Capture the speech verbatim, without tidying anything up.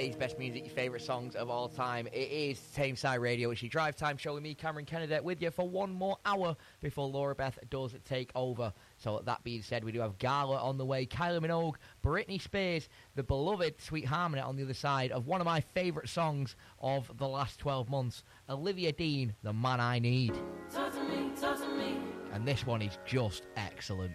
today's best music, your favourite songs of all time. It is Tameside Radio. It's your drive time show with me, Cameron Kennedy, with you for one more hour before Laura Beth does take over. So that being said, we do have Gala on the way, Kylie Minogue, Britney Spears, the beloved Sweet Harmony on the other side of one of my favourite songs of the last twelve months, Olivia Dean, The Man I Need. Talk to me, talk to me. And this one is just excellent.